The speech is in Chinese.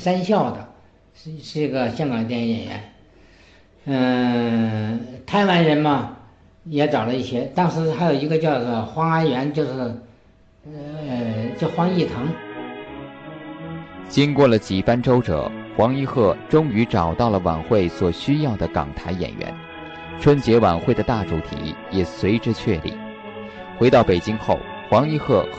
三笑的，是一个香港电影演员。台湾人嘛，也找了一些，当时还有一个叫做黄阿元，叫黄义腾。 经过了几番周折，黄一鹤终于找到了晚会所需要的港台演员，春节晚会的大主题也随之确立。回到北京后，黄一鹤